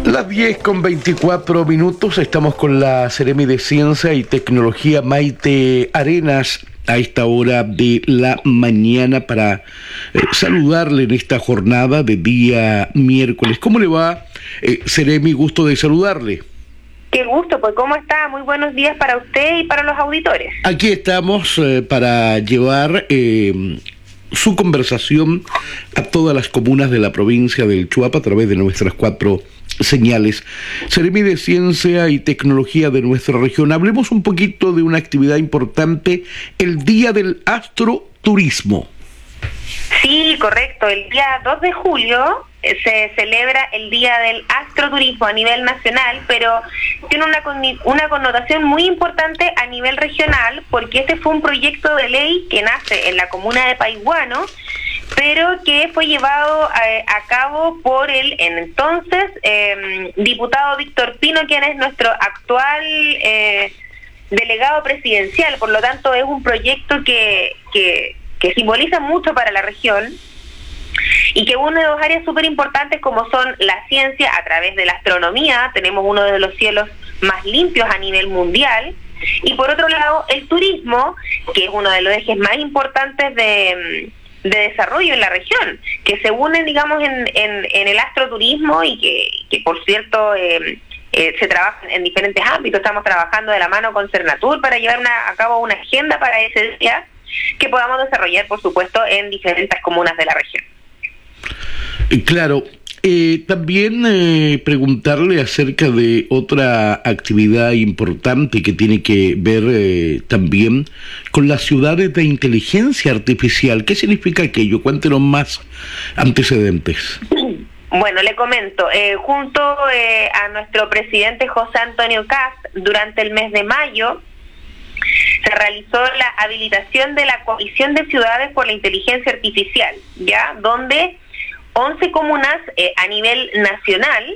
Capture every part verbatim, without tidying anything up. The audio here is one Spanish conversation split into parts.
Las diez con veinticuatro minutos, estamos con la Seremi de Ciencia y Tecnología Maite Arenas a esta hora de la mañana para eh, saludarle en esta jornada de día miércoles. ¿Cómo le va, eh, Seremi? Gusto de saludarle. Qué gusto, pues ¿cómo está? Muy buenos días para usted y para los auditores. Aquí estamos eh, para llevar eh, su conversación a todas las comunas de la provincia del Chuapa a través de nuestras cuatro señales. Seremi de Ciencia y Tecnología de nuestra región. Hablemos un poquito de una actividad importante, el Día del Astroturismo. Sí, correcto. El día dos de julio eh, se celebra el Día del Astroturismo a nivel nacional, pero tiene una, una connotación muy importante a nivel regional, porque este fue un proyecto de ley que nace en la comuna de Paiguano, pero que fue llevado a, a cabo por el entonces eh, diputado Víctor Pino, quien es nuestro actual eh, delegado presidencial. Por lo tanto, es un proyecto que, que, que simboliza mucho para la región y que une dos áreas súper importantes como son la ciencia a través de la astronomía. Tenemos uno de los cielos más limpios a nivel mundial, y por otro lado el turismo, que es uno de los ejes más importantes de de desarrollo en la región, que se unen, digamos, en, en, en el astroturismo y que, que por cierto, eh, eh, se trabaja en diferentes ámbitos. Estamos trabajando de la mano con Cernatur para llevar una, a cabo una agenda para ese día que podamos desarrollar, por supuesto, en diferentes comunas de la región. Claro. Eh, también eh, preguntarle acerca de otra actividad importante que tiene que ver eh, también con las ciudades de inteligencia artificial. ¿Qué significa aquello? Cuéntenos más antecedentes. Bueno, le comento, eh, junto eh, a nuestro presidente José Antonio Kast, durante el mes de mayo se realizó la habilitación de la Coalición de Ciudades por la Inteligencia Artificial, ya, donde once comunas eh, a nivel nacional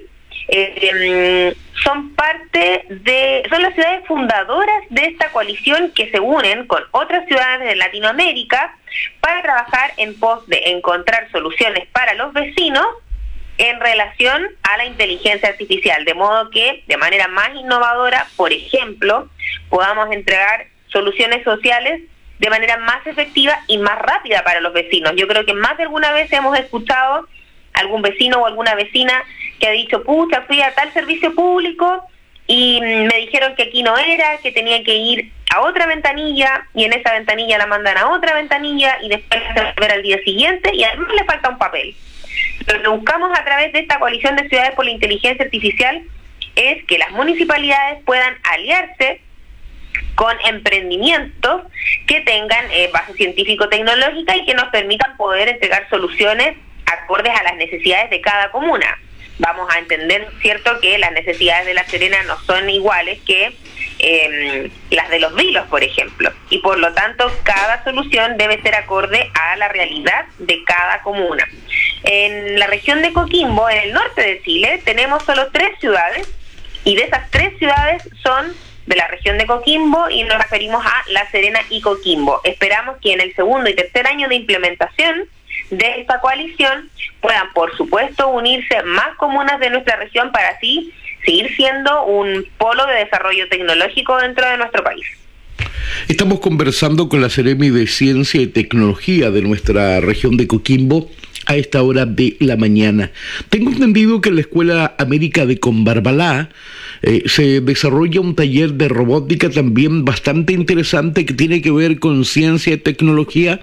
eh, son parte de, son las ciudades fundadoras de esta coalición, que se unen con otras ciudades de Latinoamérica para trabajar en pos de encontrar soluciones para los vecinos en relación a la inteligencia artificial, de modo que de manera más innovadora, por ejemplo, podamos entregar soluciones sociales de manera más efectiva y más rápida para los vecinos. Yo creo que más de alguna vez hemos escuchado algún vecino o alguna vecina que ha dicho, pucha, fui a tal servicio público y me dijeron que aquí no era, que tenía que ir a otra ventanilla, y en esa ventanilla la mandan a otra ventanilla y después se va a ver al día siguiente y además le falta un papel. Lo que buscamos a través de esta coalición de ciudades por la inteligencia artificial es que las municipalidades puedan aliarse con emprendimientos que tengan eh, base científico-tecnológica y que nos permitan poder entregar soluciones acordes a las necesidades de cada comuna. Vamos a entender, cierto, que las necesidades de La Serena no son iguales que eh, las de Los Vilos, por ejemplo, y por lo tanto cada solución debe ser acorde a la realidad de cada comuna. En la región de Coquimbo, en el norte de Chile, tenemos solo tres ciudades, y de esas tres ciudades son de la región de Coquimbo y nos referimos a La Serena y Coquimbo. Esperamos que en el segundo y tercer año de implementación de esta coalición puedan, por supuesto, unirse más comunas de nuestra región para así seguir siendo un polo de desarrollo tecnológico dentro de nuestro país. Estamos conversando con la Seremi de Ciencia y Tecnología de nuestra región de Coquimbo a esta hora de la mañana. Tengo entendido que en la Escuela América de Combarbalá eh, se desarrolla un taller de robótica también bastante interesante que tiene que ver con ciencia y tecnología.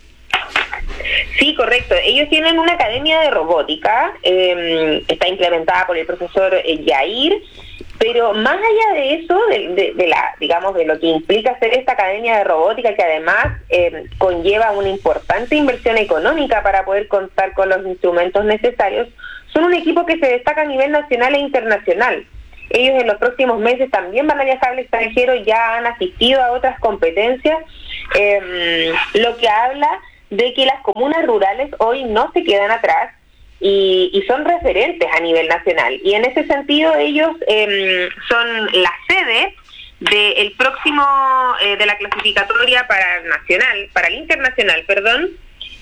Sí, correcto. Ellos tienen una academia de robótica, eh, está implementada por el profesor eh, Yair, pero más allá de eso, de, de, de la, digamos, de lo que implica hacer esta academia de robótica, que además eh, conlleva una importante inversión económica para poder contar con los instrumentos necesarios, son un equipo que se destaca a nivel nacional e internacional. Ellos en los próximos meses también van a viajar al extranjero, ya han asistido a otras competencias, eh, lo que habla de que las comunas rurales hoy no se quedan atrás y, y son referentes a nivel nacional. Y en ese sentido ellos eh, son la sede del próximo, eh, de la clasificatoria para nacional, para el internacional, perdón,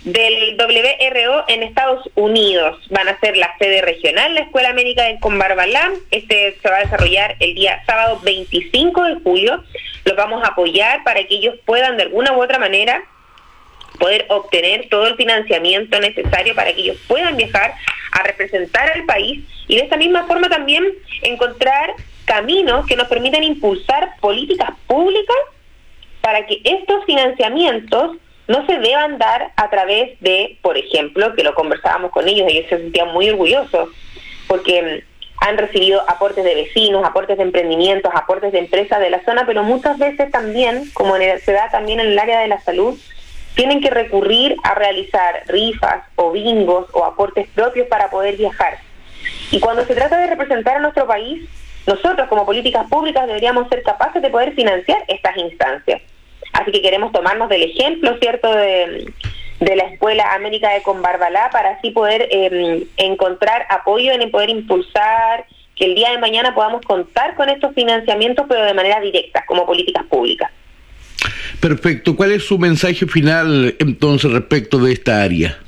del W R O en Estados Unidos. Van a ser la sede regional, la Escuela América de Combarbalá. Este se va a desarrollar el día sábado veinticinco de julio. Los vamos a apoyar para que ellos puedan de alguna u otra manera poder obtener todo el financiamiento necesario para que ellos puedan viajar a representar al país y de esta misma forma también encontrar caminos que nos permitan impulsar políticas públicas para que estos financiamientos no se deban dar a través de, por ejemplo, que lo conversábamos con ellos, ellos se sentían muy orgullosos porque han recibido aportes de vecinos, aportes de emprendimientos, aportes de empresas de la zona, pero muchas veces también, como se da también en el área de la salud, tienen que recurrir a realizar rifas o bingos o aportes propios para poder viajar. Y cuando se trata de representar a nuestro país, nosotros como políticas públicas deberíamos ser capaces de poder financiar estas instancias. Así que queremos tomarnos del ejemplo, ¿cierto?, de, de la Escuela América de Combarbalá para así poder eh, encontrar apoyo en poder impulsar que el día de mañana podamos contar con estos financiamientos, pero de manera directa, como políticas públicas. Perfecto. ¿Cuál es su mensaje final entonces respecto de esta área?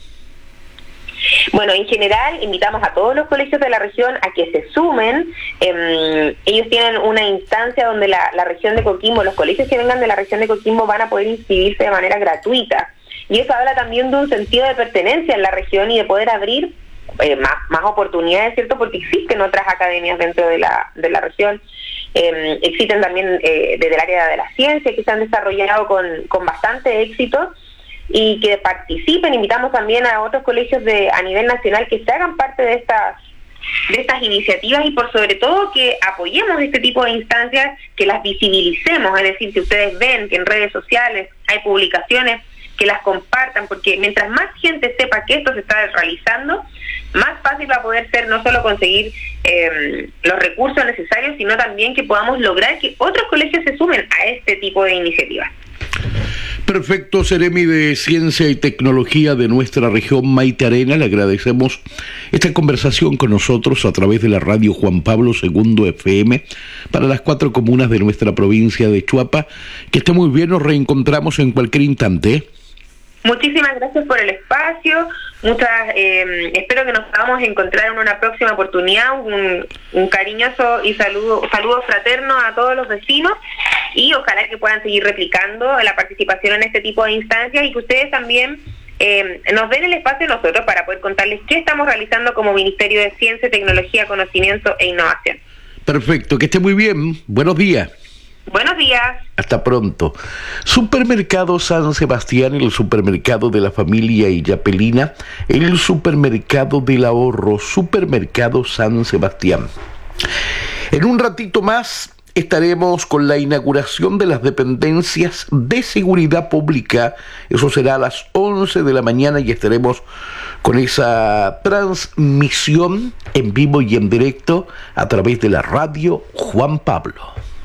Bueno, en general invitamos a todos los colegios de la región a que se sumen. Eh, ellos tienen una instancia donde la, la región de Coquimbo, los colegios que vengan de la región de Coquimbo van a poder inscribirse de manera gratuita. Y eso habla también de un sentido de pertenencia en la región y de poder abrir eh, más, más oportunidades, ¿cierto? Porque existen otras academias dentro de la, de la región. Eh, existen también eh, desde el área de la ciencia que se han desarrollado con, con bastante éxito y que participen. Invitamos también a otros colegios de a nivel nacional que se hagan parte de estas de estas iniciativas y por sobre todo que apoyemos este tipo de instancias, que las visibilicemos, es decir, si ustedes ven que en redes sociales hay publicaciones, que las compartan, porque mientras más gente sepa que esto se está realizando, más fácil va a poder ser no solo conseguir eh, los recursos necesarios, sino también que podamos lograr que otros colegios se sumen a este tipo de iniciativas. Perfecto, Seremi de Ciencia y Tecnología de nuestra región, Maite Arena, le agradecemos esta conversación con nosotros a través de la radio Juan Pablo segundo F M para las cuatro comunas de nuestra provincia de Chuapa. Que esté muy bien, nos reencontramos en cualquier instante. Muchísimas gracias por el espacio. Muchas, eh, espero que nos podamos encontrar en una próxima oportunidad. Un, un cariñoso y saludo, saludo fraterno a todos los vecinos y ojalá que puedan seguir replicando la participación en este tipo de instancias y que ustedes también eh, nos den el espacio a nosotros para poder contarles qué estamos realizando como Ministerio de Ciencia, Tecnología, Conocimiento e Innovación. Perfecto, que esté muy bien. Buenos días. Buenos días. Hasta pronto. Supermercado San Sebastián, el supermercado de la familia Illapelina, el supermercado del ahorro, Supermercado San Sebastián. En un ratito más estaremos con la inauguración de las dependencias de seguridad pública. Eso será a las once de la mañana y estaremos con esa transmisión en vivo y en directo a través de la radio Juan Pablo.